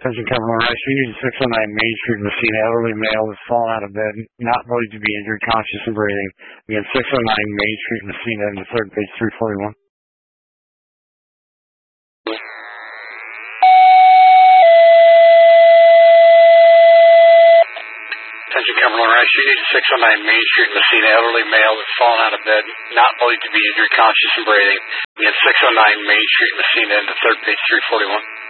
Attention Cumberland Rice, Unit 609 Main Street, Messina, elderly male has fallen out of bed, not believed to be injured, conscious and breathing. Again, 609 Main Street, Messina, in the third page, 341. Attention Cumberland Rice, Unit 609 Main Street, Messina, elderly male has fallen out of bed, not believed to be injured, conscious and breathing. Again, 609 Main Street, Messina, in the third page, 341.